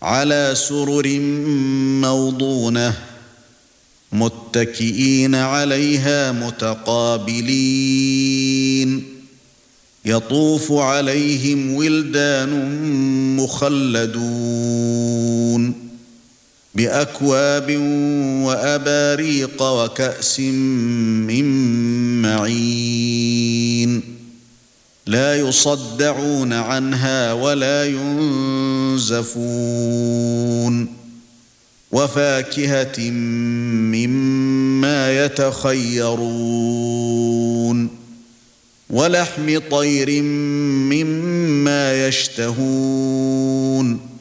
على سرر موضونة متكئين عليها متقابلين يطوف عليهم ولدان مخلدون بأكواب وأباريق وكأس من معين لا يصدعون عنها ولا ينزفون وفاكهة مما يتخيرون ولحم طير مما يشتهون